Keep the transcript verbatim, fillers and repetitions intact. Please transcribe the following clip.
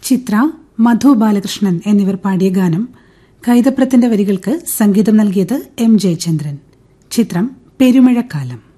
ചിത്ര, മധു ബാലകൃഷ്ണൻ എന്നിവർ പാടിയ ഗാനം കൈതപ്രത്തിന്റെ വരികൾക്ക് സംഗീതം നൽകിയത് എം ജയചന്ദ്രൻ. ചിത്രം പെരുമഴക്കാലം.